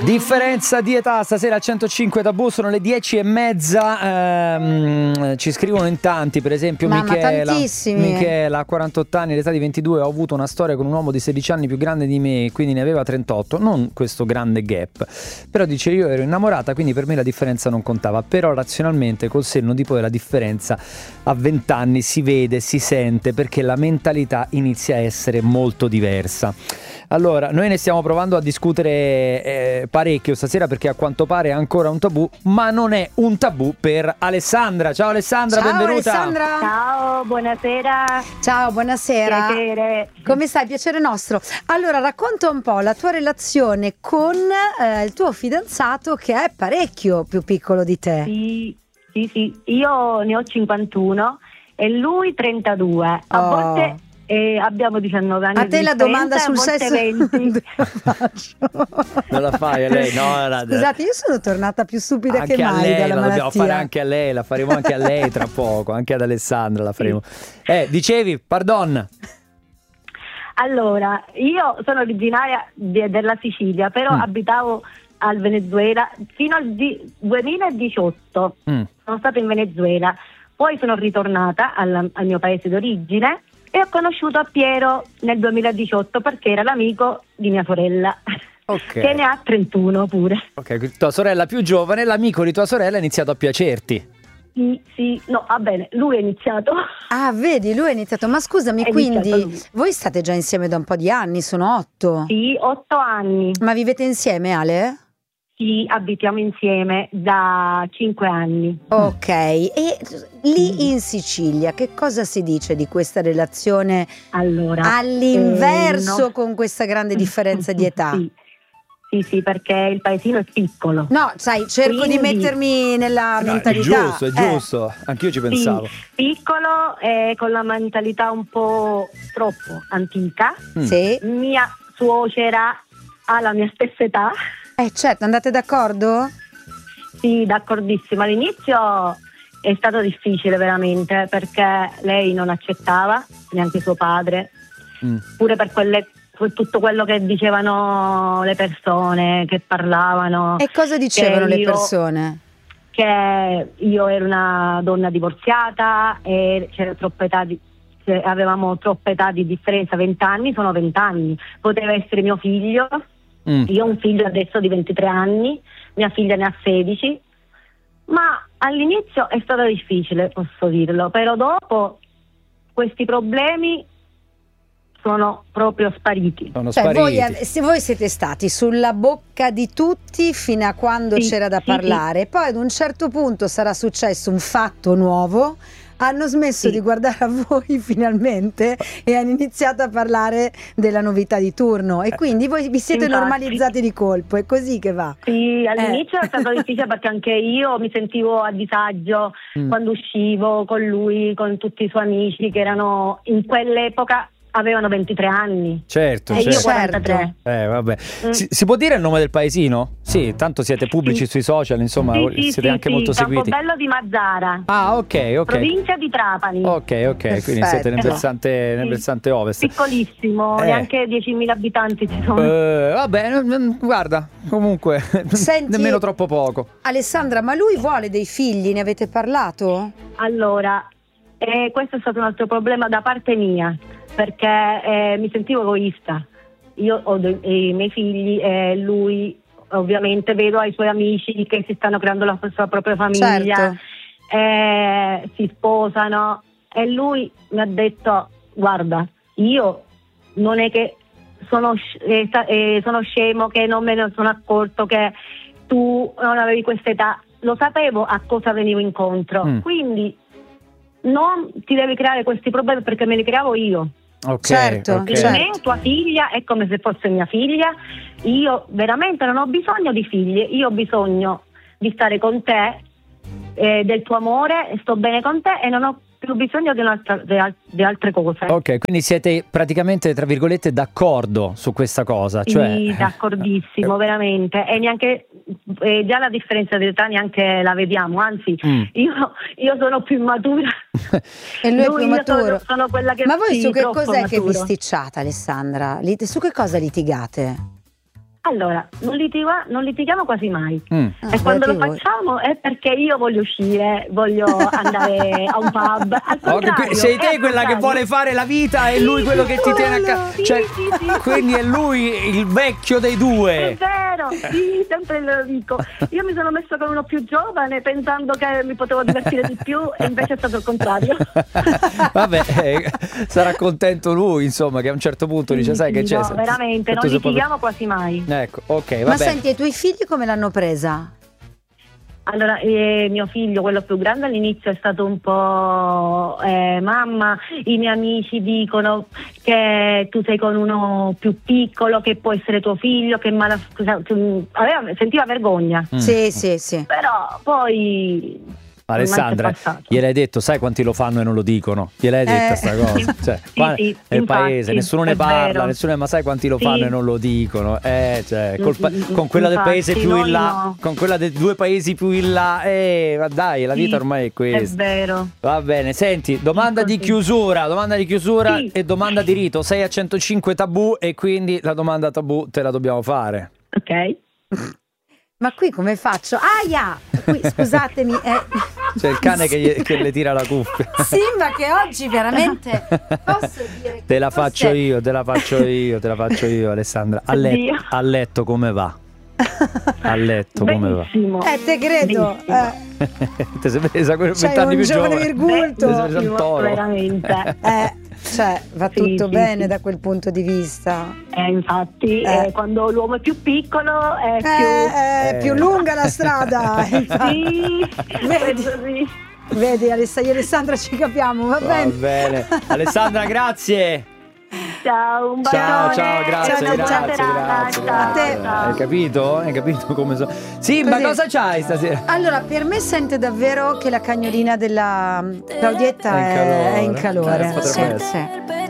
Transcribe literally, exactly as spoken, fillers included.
Differenza di età stasera al centocinque Tabù, sono le dieci e mezza. Ehm, ci scrivono in tanti, per esempio Mamma, Michela. tantissimi. Michela ha quarantotto anni, all'età di ventidue ho avuto una storia con un uomo di sedici anni più grande di me, quindi ne aveva trentotto. Non questo grande gap, però dice io ero innamorata, quindi per me la differenza non contava. Però razionalmente col senno di poi la differenza a venti anni si vede, si sente, perché la mentalità inizia a essere molto diversa. Allora, noi ne stiamo provando a discutere eh, parecchio stasera, perché a quanto pare è ancora un tabù, ma non è un tabù per Alessandra. Ciao Alessandra, Ciao benvenuta. Alessandra. Ciao, buonasera. Ciao, buonasera. Piacere. Come stai? Piacere nostro. Allora, racconta un po' la tua relazione con eh, il tuo fidanzato, che è parecchio più piccolo di te. Sì, sì, sì. Io ne ho cinquantuno e lui trentadue. A Oh. volte eh, abbiamo diciannove anni. A te di la domanda sul differenza, a volte sesso venti. la faccio. Non la fai a lei? No, era- Scusate, io sono tornata più stupida anche che a mai lei, dalla la dobbiamo malattia. fare anche a lei, la faremo anche a lei tra poco, anche ad Alessandra la faremo. Eh, dicevi, pardon. Allora, io sono originaria de- della Sicilia, però Mm. abitavo al Venezuela fino al di- duemiladiciotto. Mm. Sono stata in Venezuela, poi sono ritornata al, al mio paese d'origine e ho conosciuto Piero nel duemiladiciotto perché era l'amico di mia sorella, Ok. che ne ha trentuno pure. Ok, quindi tua sorella più giovane, l'amico di tua sorella ha iniziato a piacerti. Sì, sì, no, va bene, lui è iniziato. Ah, vedi, lui è iniziato. Ma scusami, È quindi iniziato lui. voi state già insieme da un po' di anni, sono otto. Sì, otto anni. Ma vivete insieme, Ale? Sì, abitiamo insieme da cinque anni. Ok, e lì in Sicilia che cosa si dice di questa relazione Allora, all'inverso eh, no. con questa grande differenza di età? Sì. Sì, sì, perché il paesino è piccolo. No, sai, cerco di Quindi- mettermi nella No, è mentalità. giusto, è Eh, giusto. Anch'io ci pensavo. Sì, piccolo e con la mentalità un po' troppo antica. Mm. sì. Mia suocera ha la mia stessa età. Eh, certo, andate d'accordo? Sì, d'accordissimo. All'inizio è stato difficile veramente perché lei non accettava, neanche suo padre, Mm. pure per quelle per tutto quello che dicevano le persone, che parlavano. E cosa dicevano le io- persone? Che io ero una donna divorziata e c'era troppa età di, cioè, avevamo troppa età di differenza, venti anni, sono venti anni, poteva essere mio figlio, Mm. io ho un figlio adesso di ventitré anni, mia figlia ne ha sedici, ma all'inizio è stato difficile, posso dirlo, però dopo questi problemi sono proprio spariti. Sono Cioè, spariti. voi, ave- se voi siete stati sulla bocca di tutti fino a quando Sì, c'era da sì, parlare, poi ad un certo punto sarà successo un fatto nuovo, hanno smesso Sì. di guardare a voi finalmente e hanno iniziato a parlare della novità di turno e quindi voi vi siete Infatti. normalizzati di colpo, è così che va. Sì, all'inizio Eh. è stato difficile perché anche io mi sentivo a disagio Mm. quando uscivo con lui, con tutti i suoi amici che erano in quell'epoca avevano ventitré anni Certo, e io certo. quarantatré. Eh, vabbè. Mm. Si, si può dire il nome del paesino? Sì, tanto siete pubblici Sì. sui social, insomma, Sì, sì, siete sì, anche sì, molto seguiti. Campobello di Mazzara, Ah, ok, ok. provincia di Trapani. Ok, ok, quindi siete nel Perfetto. versante, nel Sì. versante ovest. Piccolissimo, Eh. neanche diecimila abitanti ci sono. Eh, vabbè, n- n- guarda, comunque, Senti- nemmeno troppo poco. Alessandra, ma lui vuole dei figli, ne avete parlato? Allora, eh, questo è stato un altro problema da parte mia, perché eh, mi sentivo egoista. Io ho dei- i miei figli e lui ovviamente vedo ai suoi amici che si stanno creando la sua propria famiglia, Certo. eh, si sposano e lui mi ha detto guarda, io non è che sono, sc- eh, sta- eh, sono scemo, che non me ne sono accorto che tu non avevi questa età, lo sapevo a cosa venivo incontro, Mm. quindi non ti devi creare questi problemi perché me li creavo io. Ok, Certo, ok. Per certo. me tua figlia è come se fosse mia figlia, io veramente non ho bisogno di figlie, io ho bisogno di stare con te, eh, del tuo amore, sto bene con te e non ho più bisogno di, un'altra, di, al- di altre cose. Ok, quindi siete praticamente, tra virgolette, d'accordo su questa cosa. Cioè... Sì, d'accordissimo, veramente. E neanche eh, già la differenza di età neanche la vediamo, anzi, Mm. io, io sono più matura. E lui è più io maturo. Sono, sono quella che Ma voi sì, su che troppo cos'è che vi maturo. sticciate, Alessandra? Lit- su che cosa litigate? Allora, non, litiga- non litighiamo quasi mai. Mm. Ah, E quando lo beati voi. facciamo è perché io voglio uscire, voglio andare a un pub. Al Oh, che contrario, que- sei è te al quella che contrario. vuole fare la vita e Sì, lui quello che ti tiene a quello, casa. sì, Cioè, sì, sì, sì. quindi è lui il vecchio dei È due. vero, sì, sempre lo dico. Io mi sono messa con uno più giovane pensando che mi potevo divertire di più e invece è stato il contrario. Vabbè, eh, sarà contento lui, insomma, che a un certo punto dice, sai che c'è? No, se- veramente, se non tu sei proprio- litighiamo quasi mai. Ecco, ok, va Ma bene. senti, i tuoi figli come l'hanno presa? Allora, eh, mio figlio, quello più grande, all'inizio è stato un po' eh, mamma, i miei amici dicono che tu sei con uno più piccolo, che può essere tuo figlio, che mala, aveva, sentiva vergogna, Mm. Sì, sì, sì. però poi... Alessandra, ormai si è passato. gliel'hai detto, sai quanti lo fanno e non lo dicono? Gliel'hai detta Eh. sta cosa? Cioè, Sì, qua sì, nel infatti, paese nessuno ne è parla, vero. nessuno, ma sai quanti lo Sì. fanno e non lo dicono? Eh, cioè, col pa- Mm, mm, con quella del infatti, paese più in noi là, no. con quella dei due paesi più in là, eh, ma dai, la Sì, vita ormai è È questa. vero. Va bene, senti, domanda di Così. chiusura, domanda di chiusura Sì. e domanda di rito. sei a centocinque tabù e quindi la domanda tabù te la dobbiamo fare. Ok. Ma qui come faccio? Aia! Qui, scusatemi. eh. C'è il cane che, gli- che le tira la cuffia. Simba che oggi veramente posso dire che Te la forse- faccio io, te la faccio io, te la faccio io, Alessandra. A letto, Oddio. a letto come va? A letto come va? Benissimo. Eh, te credo. Benissimo. Eh, Ti sei presa quel Sei vent'anni un più giovane giovane. virgulto. Ti sei presa un toro. Veramente. eh, cioè, va Sì, tutto sì, bene sì. da quel punto di vista. Eh, infatti, Eh. eh, quando l'uomo è più piccolo è Eh, più... è Eh. più lunga la strada. infatti. Sì, Vedi? così. Vedi, Aless- io e Alessandra ci capiamo, va Va bene. bene. Alessandra, grazie. Ciao, un Ciao, bacione. ciao, grazie, Ciao, grazie, ciao, grazie, Ciao, grazie. A te. ciao. Hai capito? Hai capito come so? Sì, ma Così. cosa c'hai stasera? Allora, per me sente davvero che la cagnolina della Claudietta È in calore. è in calore. Eh, potrebbe Sì, essere. sì.